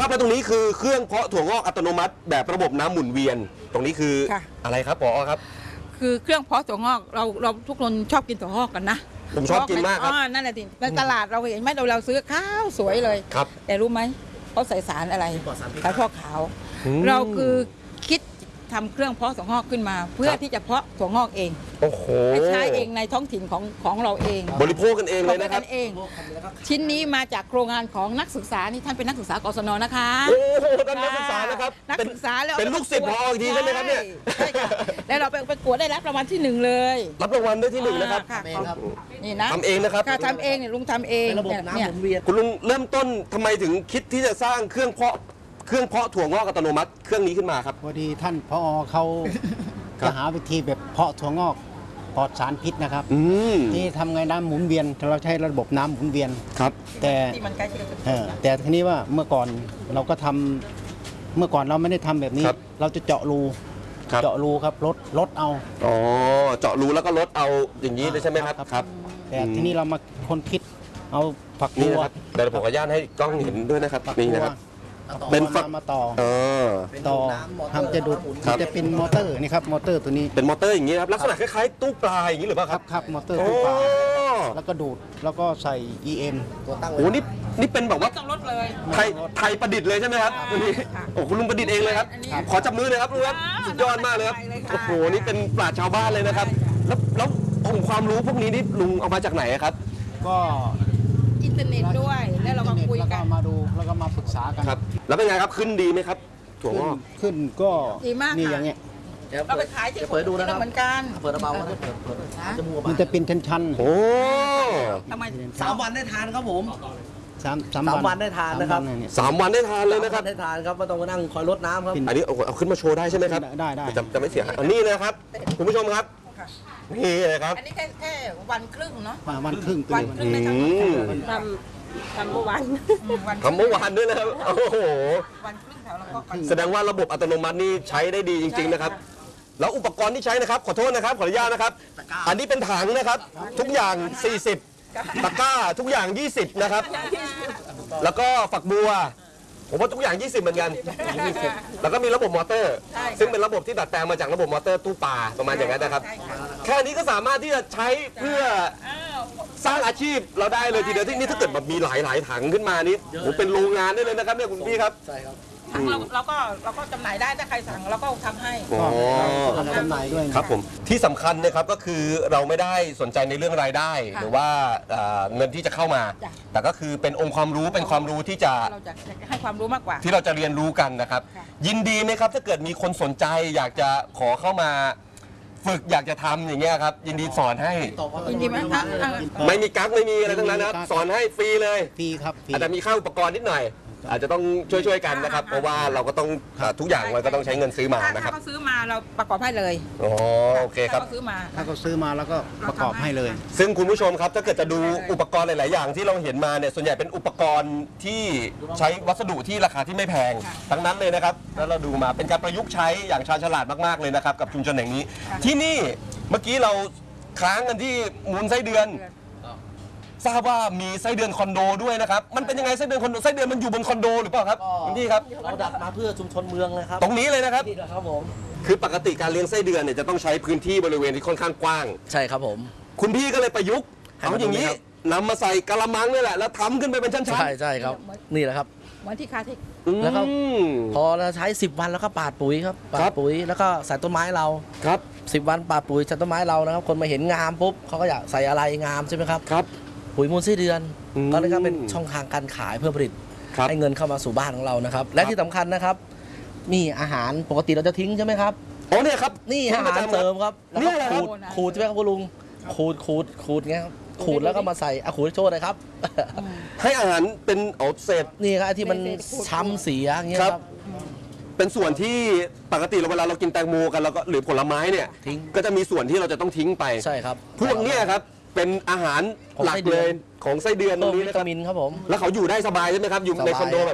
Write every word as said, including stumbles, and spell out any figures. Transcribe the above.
ครับแล้วตรงนี้คือเครื่องเพาะถั่วงอกอัตโนมัติแบบระบบน้ำหมุนเวียนตรงนี้คืออะไรครับผอครับคือเครื่องเพาะถั่วงอกเราเราทุกคนชอบกินถั่วงอกกันนะผมชอบกินมากครับนั่นแหละทีในตลาดเราเห็นไหมเราเราซื้อข้าวสวยเลยครับแต่รู้ไหมเขาใส่สารอะไรสารพอกขาวเราคือคิดทำเครื่องเพาะถั่วงอกขึ้นมา เพื่อที่จะเพาะถั่วงอกเองโอ้โหใช้เองในท้องถิ่นของของเราเองบริโภคกันเองเลยนะครับเองชิ้นนี้มาจากโครงงานของนักศึกษานี่ท่านเป็นนักศึกษากศนนะคะโอ้โหท่านนักศึกษานะครับนักศึกษาแล้วเป็นลูกศิษย์พออีกทีใช่ไหมครับเนี่ยใช่ค่ะแล้วเราไปประกวดได้รับรางวัลที่หนึ่งเลยรับรางวัลได้ที่หนึ่งนะครับนี่นะทำเองนะครับทำเองเนี่ยลุงทำเองระบบน้ำหมุนเวียนคุณลุงเริ่มต้นทำไมถึงคิดที่จะสร้างเครื่องเพาะเครื่องเพาะถั่วงอกอัตโนมัติเครื่องนี้ขึ้นมาครับพอดีท่านผอเขาจะหาวิธีแบบเพาะถั่วงอกปลอดสารพิษนะครับที่ทำไงน้ำหมุนเวียนเราใช้ระบบน้ำหมุนเวียนครับแต่แต่ทีนี้ว่าเมื่อก่อนเราก็ทำเมื่อก่อนเราไม่ได้ทำแบบนี้เราจะเจาะรูเจาะรูครับลดลดเอาอ๋อเจาะรูแล้วก็ลดเอาอย่างนี้เลยใช่ไหมครับครับแต่ทีนี้เรามาคนคิดเอาฝักบัวเดี๋ยวผมขออนุญาตให้กล้องเห็นด้วยนะครับนี่นะครับเป็นฝักมาต่อต่อทำจะดูดจะเป็นมอเตอร์นี่ครับมอเตอร์ตัวนี้เป็นมอเตอร์อย่างนี้ครับลักษณะคล้ายๆตู้ปลาอย่างนี้หรือเปล่าครับครับมอเตอร์ตู้ปลาแล้วก็ดูดแล้วก็ใส่ อี เอ็มตัวตั้งโอ้นี่นี่เป็นแบบว่าต้องลดเลยไทยไทยประดิษฐ์เลยใช่ไหมครับตัวนี้โอ้คุณลุงประดิษฐ์เองเลยครับขอจับมือเลยครับลุงครับสุดยอดมากเลยครับโอ้โหนี่เป็นปราชญ์ชาวบ้านเลยนะครับแล้วแล้วองค์ความรู้พวกนี้นี่ลุงเอามาจากไหนครับก็อินเทอร์เน็ตด้วยแล้วเรามาคุยกันมาดูแล้วก็มาปรึกษากันครับแล้วเป็นไงครับขึ้นดีไหมครับถั่วงอกขึ้นก็ดีมากนี่อย่างเงี้ยเราไปขายที่เปิดดูนะครับเหมือนกันเปิดเบาๆเปิดเปิดจมูกมันจะเป็นชั้นๆโอ้ทำไมสามวันได้ทานครับผมสามสามวันได้ทานนะครับสามวันได้ทานเลยนะครับได้ทานครับไม่ต้องมานั่งคอยรดน้ำครับอันนี้เอาขึ้นมาโชว์ได้ใช่ไหมครับได้ได้จะจะไม่เสียหายอันนี้นะครับคุณผู้ชมครับนี่นะครับอันนี้แค่แค่วันครึ่งเนาะวันครึ่งวันครึ่งในทำทำเมื่อวานทำเมื่อวานด้วยนะครับโอ้โหวันครึ่งแถวแล้วก็แสดงว่าระบบอัตโนมัตินี่ใช้ได้ดีจริงๆนะครับแล้วอุปกรณ์ที่ใช้นะครับขอโทษนะครับขออนุญาตนะครับอันนี้เป็นถังนะครับทุกอย่างสี่สิบตะกร้าทุกอย่างยี่สิบนะครับแล้วก็ฝักบัวผมว่าทุกอย่างยี่สิบเหมือนกันแล้วก็มีระบบมอเตอร์ซึ่งเป็นระบบที่ดัดแปลงมาจากระบบมอเตอร์ตู้ปลาประมาณอย่างนั้นนะครับแค่นี้ก็สามารถที่จะใช้เพื่อสร้างอาชีพเราได้เลยทีเดียวที่นี่ถ้าเกิดแบบมีหลายหลายถังขึ้นมานี่ผมเป็นโรงงานได้เลยนะครับเนี่ยคุณพี่ครับใช่ครับเราเราก็เราก็จำหน่ายได้ถ้าใครสั่งเราก็ทำให้จำหน่ายด้วยครับผมที่สำคัญนะครับก็คือเราไม่ได้สนใจในเรื่องรายได้หรือว่าเงินที่จะเข้ามาแต่ก็คือเป็นองค์ความรู้เป็นความรู้ที่จะเราจะให้ความรู้มากกว่าที่เราจะเรียนรู้กันนะครับยินดีไหมครับถ้าเกิดมีคนสนใจอยากจะขอเข้ามาฝึกอยากจะทำอย่างเงี้ยครับยินดีสอนให้ยินดีไหมไม่มีกั๊กไม่มีอะไรทั้งนั้นนะครับสอนให้ฟรีเลยฟรีครับอาจจะมีค่าอุปกรณ์นิดหน่อยอาจจะต้องช่วยๆกันนะครับเพราะว่าเราก็ต้องทุกอย่างมันก็ต้องใช้เงินซื้อมานะครับถ้าเขาซื้อมาเราประกอบให้เลยอ๋อโอเคครับถ้าเขาซื้อมาถ้าเขาซื้อมาแล้วก็ประกอบให้เลยซึ่งคุณผู้ชมครับถ้าเกิดจะดูอุปกรณ์หลายๆอย่างที่เราเห็นมาเนี่ยส่วนใหญ่เป็นอุปกรณ์ที่ใช้วัสดุที่ราคาที่ไม่แพงทั้งนั้นเลยนะครับแล้วเราดูมาเป็นการประยุกต์ใช้อย่างชาญฉลาดมากๆเลยนะครับกับชุมชนแห่งนี้ที่นี่เมื่อกี้เราค้างกันที่มูลไส้เดือนทราบว่ามีไส้เดือนคอนโดด้วยนะครับมันเป็นยังไงไส้เดือนคอนโดไส้เดือนมันอยู่บนคอนโดหรือเปล่าครับคุณพี่ครับเราดัดมาเพื่อชุมชนเมืองเลยครับตรงนี้เลยนะครับนี่แหละครับผมคือปกติการเลี้ยงไส้เดือนเนี่ยจะต้องใช้พื้นที่บริเวณที่ค่อนข้างกว้างใช่ครับผมคุณพี่ก็เลยประยุกต์เอาอย่างนี้นำมาใส่กะละมังนี่แหละแล้วทำขึ้นไปเป็นชั้นๆใช่ใช่ครับนี่แหละครับเหมือนที่คาเทคแล้วก็พอเราใช้สิบวันแล้วก็ปาดปุ๋ยครับปาดปุ๋ยแล้วก็ใส่ต้นไม้เราครับสิบวันปาดปุ๋ยใส่ต้นไม้เรานะครับคนมาเห็นงามปุ๊บเขาก็อยากใส่อะไรงามใช่ไหมครับครับปุ๋ยมูลไส้เดือนก็เลยก็เป็นช่องทางการขายเพื่อผลิตให้เงินเข้ามาสู่บ้านของเรานะครับและที่สำคัญนะครับนี่อาหารปกติเราจะทิ้งใช่ไหมครับอ๋อเนี่ยครับนี่อาหารเสริมครับนี่แหละขูดขูดใช่ไหมครับคุณลุงขูดขูดขูดเงี้ยครับขูดแล้วก็มาใส่อาขูดโชว์เลยครับให้อาหารเป็นเอาเศษนี่ครับที่มันช้ำเสียอย่างเงี้ยครับเป็นส่วนที่ปกติเราเวลาเรากินแตงโมกันเราก็หรือผลไม้เนี่ยก็จะมีส่วนที่เราจะต้องทิ้งไปใช่ครับพวกเนี้ยครับเป็นอาหารหลักเลยของไส้เดือนตรงนี้นะครับครับผมแล้วเขาอยู่ได้สบายใช่ไหมครับอยู่ในคอนโดแบบ